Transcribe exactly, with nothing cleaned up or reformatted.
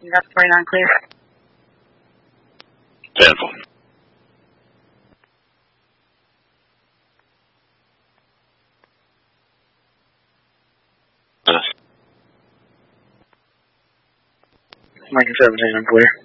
You got forty-nine clear. Cancel. Lincoln seventeen, I'm clear.